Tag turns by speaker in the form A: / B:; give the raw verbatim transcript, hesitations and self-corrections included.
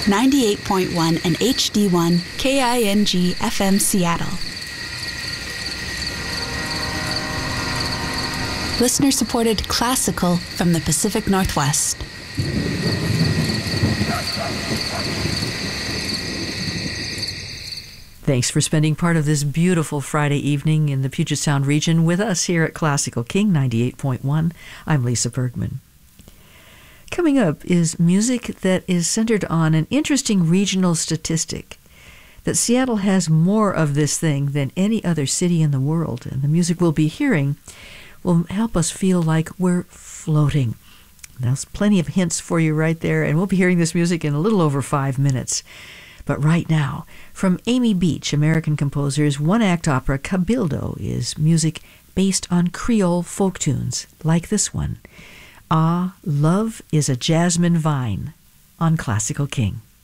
A: ninety-eight point one and H D one K I N G F M Seattle. Listener-supported classical from the Pacific Northwest.
B: Thanks for spending part of this beautiful Friday evening in the Puget Sound region with us here at Classical King ninety-eight point one. I'm Lisa Bergman. Coming up is music that is centered on an interesting regional statistic that Seattle has more of this thing than any other city in the world, and the music we'll be hearing will help us feel like we're floating. There's plenty of hints for you right there, and we'll be hearing this music in a little over five minutes. But right now, from Amy Beach, American composer's one-act opera Cabildo is music based on Creole folk tunes, like this one, Ah, Love is a Jasmine Vine, on Classical King.